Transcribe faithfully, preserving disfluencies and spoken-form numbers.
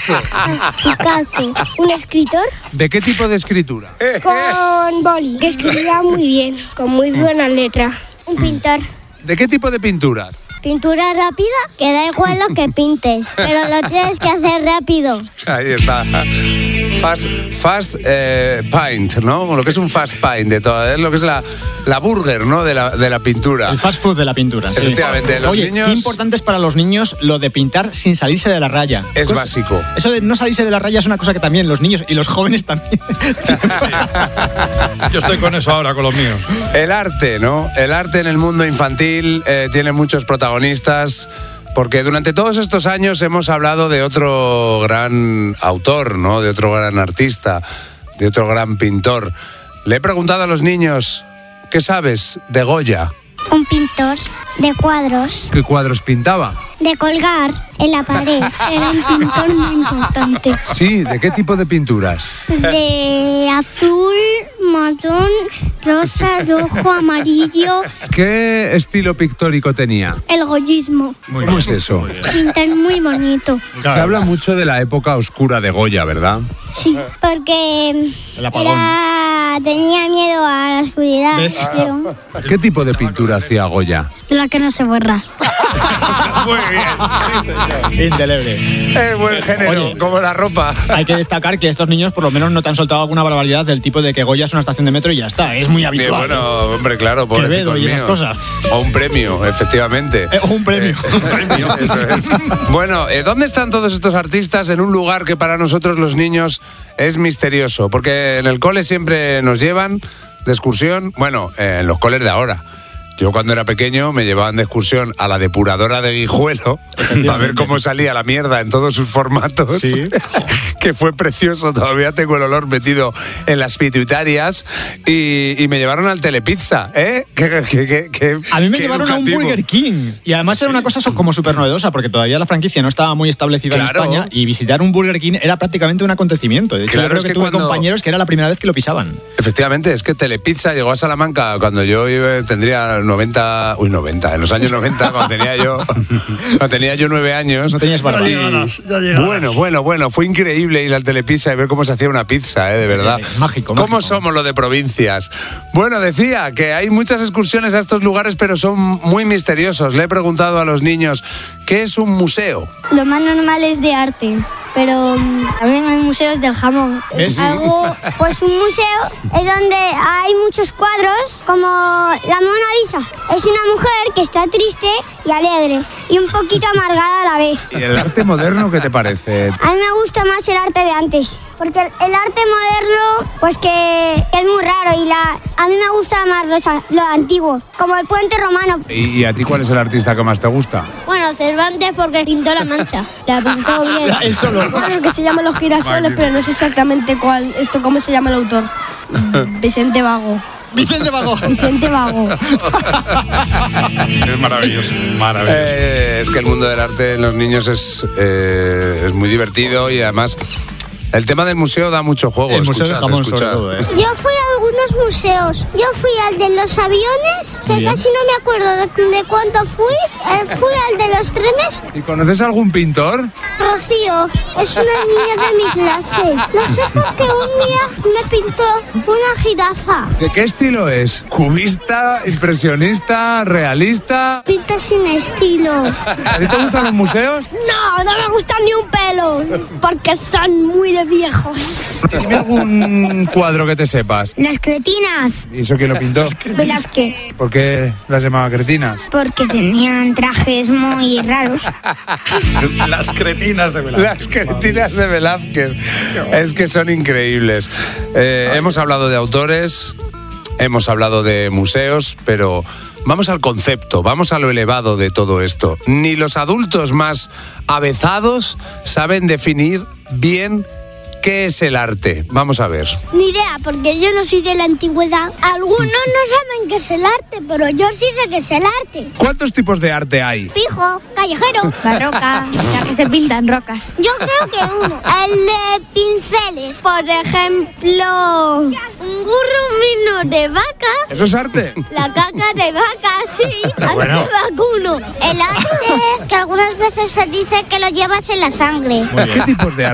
Picasso. Picasso. ¿Un escritor? ¿De qué tipo de escritura? Con boli, que escribía muy bien, con muy buena letra. Un pintor. ¿De qué tipo de pinturas? Pintura rápida, que da igual lo que pintes, pero lo tienes que hacer rápido. Ahí está. Fast, fast eh, paint, ¿no? Lo que es un fast paint de todo, es lo que es la, la burger, ¿no? De la, de la pintura. El fast food de la pintura, sí. Efectivamente, los Oye, niños... qué importante es para los niños lo de pintar sin salirse de la raya. Es Cosa- básico. Eso de no salirse de la raya es una cosa que también los niños y los jóvenes también. Yo estoy con eso ahora, con los míos. El arte, ¿no? El arte en el mundo infantil eh, tiene muchos protagonistas, porque durante todos estos años hemos hablado de otro gran autor, ¿no? De otro gran artista, de otro gran pintor. Le he preguntado a los niños, ¿qué sabes de Goya? Un pintor de cuadros, ¿Qué cuadros pintaba? de colgar en la pared. Era un pintor muy importante. Sí, ¿de qué tipo de pinturas? De azul, marrón, rosa, rojo, amarillo. ¿Qué estilo pictórico tenía? El goyismo. ¿Cómo es eso? Pintar muy bonito. Se habla mucho de la época oscura de Goya, ¿verdad? Sí, porque El apagón. era, tenía miedo a la oscuridad. ¿Ves? creo. ¿Qué tipo de pintura hacía Goya? De la que no se borra. Muy bien. Indeleble. Es buen género, Oye. como la ropa. Hay que destacar que estos niños por lo menos no te han soltado alguna barbaridad del tipo de que Goya es una estación de metro y ya está. Es muy Sí, habitual. bueno, hombre, claro, Quevedo pobrecitos y esas míos. cosas. O un premio, efectivamente. Eh, un premio. Eh, un premio, eso es. Bueno, eh, ¿dónde están todos estos artistas en un lugar que para nosotros los niños es misterioso? Porque en el cole siempre nos llevan de excursión, bueno, eh, en los coles de ahora. Yo cuando era pequeño me llevaban de excursión a la depuradora de Guijuelo para ver cómo salía la mierda en todos sus formatos. Sí. Que fue precioso, todavía tengo el olor metido en las pituitarias. Y, y me llevaron al Telepizza, ¿eh? Que, que, que, que, A mí me que llevaron a un educativo. Burger King. Y además era una cosa so- como súper novedosa, porque todavía la franquicia no estaba muy establecida Claro. en España. Y visitar un Burger King era prácticamente un acontecimiento. De hecho, Claro, yo creo es que, que tuve cuando- compañeros que era la primera vez que lo pisaban. Efectivamente, es que Telepizza llegó a Salamanca cuando yo iba- tendría noventa, uy, noventa, en los años noventa, cuando tenía yo, cuando tenía yo nueve años. No tenías barba. Y- bueno, bueno, bueno, fue increíble ir al Telepizza y ver cómo se hacía una pizza, ¿eh? De verdad. Eh, mágico, ¿Cómo mágico. somos los de provincias? Bueno, decía que hay muchas excursiones a estos lugares, pero son muy misteriosos. Le he preguntado a los niños, ¿qué es un museo? Lo más normal es de arte, pero mm, también hay museos del jamón. ¿Ves? Algo, pues un museo es donde hay muchos cuadros, como la Mona Lisa. Es una mujer que está triste y alegre, y un poquito amargada a la vez. ¿Y el arte moderno qué te parece? A mí me gusta más el arte de antes, porque el, el arte moderno, pues que es muy raro, y la, a mí me gusta más lo, sa- lo antiguo, como el puente romano. ¿Y, y a ti cuál es el artista que más te gusta? Bueno, Cervantes porque pintó la mancha, la pintó bien. Él solo. Creo que se llama Los Girasoles, pero no sé exactamente cuál, esto cómo se llama el autor. Vicente Vago. Vicente Vago. Vicente Vago. Es maravilloso, maravilloso. Eh, es que el mundo del arte en los niños es, eh, es muy divertido y además el tema del museo da mucho juego. El museo de escuchad, jamón, escuchad. sobre todo, ¿eh? Yo fui a algunos museos. Yo fui al de los aviones, que Bien. casi no me acuerdo de, de cuánto fui. Eh, fui al de los trenes. ¿Y conoces algún pintor? Rocío, es una niña de mi clase. No sé por qué un día me pintó una jirafa. ¿De qué estilo es? ¿Cubista, impresionista, realista? Pinta sin estilo. ¿A ti te gustan los museos? No, no me gusta ni un pelo, porque son muy de viejos. Dime algún cuadro que te sepas. Las cretinas. ¿Y eso quién lo pintó? Velázquez. ¿Por qué las llamaba cretinas? Porque tenían trajes muy raros. Las cretinas de Velázquez. Las cretinas de Velázquez. Es que son increíbles. Eh, hemos hablado de autores, hemos hablado de museos, pero vamos al concepto, vamos a lo elevado de todo esto. Ni los adultos más avezados saben definir bien qué es el arte. Vamos a ver. Ni idea, porque yo no soy de la antigüedad. Algunos no saben qué es el arte, pero yo sí sé qué es el arte. ¿Cuántos tipos de arte hay? Pijo, callejero, barroca, la que se pintan rocas. Yo creo que uno, el de pinceles. Por ejemplo, un gurrumino de vaca, ¿Eso es arte? la caca de vaca, sí, arte vacuno. El arte que algunas veces se dice que lo llevas en la sangre. ¿Qué tipos de arte